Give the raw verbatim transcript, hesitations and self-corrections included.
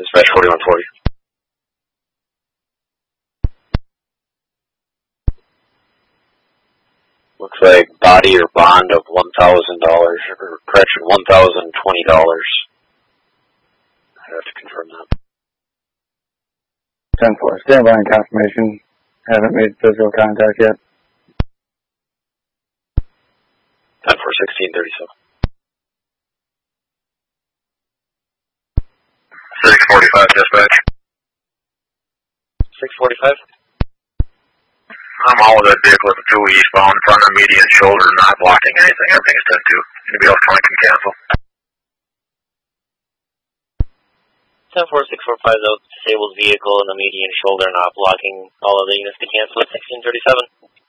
Dispatch forty-one forty. Looks like body or bond of one thousand dollars, or correction, one thousand twenty dollars. I have to confirm that. ten four, stand by and confirmation. Haven't made physical contact yet. ten four, sixteen thirty-seven. six forty-five, dispatch. six forty-five? I'm all of that vehicle at the two eastbound, front of median, shoulder, not blocking anything. Everything's ten two. Anybody else calling can cancel. ten four, six four five, though, disabled vehicle in the median, shoulder, not blocking. All of the units to cancel at sixteen thirty-seven.